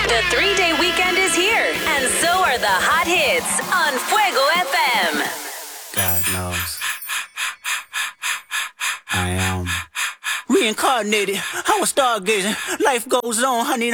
The 3-day weekend is here, and so are the hot hits on Fuego FM. God knows. I am reincarnated. I was stargazing. Life goes on, honey.